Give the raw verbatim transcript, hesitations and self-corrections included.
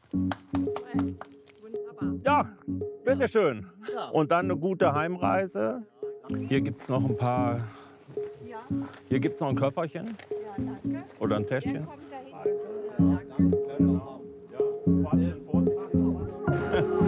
Wunderbar. Ja, bitteschön. Ja. Und dann eine gute Heimreise. Hier gibt es noch ein paar. Ja, Hier gibt es noch ein Köfferchen ja, danke. oder ein Der Täschchen. kommt dahin. Ja, danke. Ja, Vorsicht.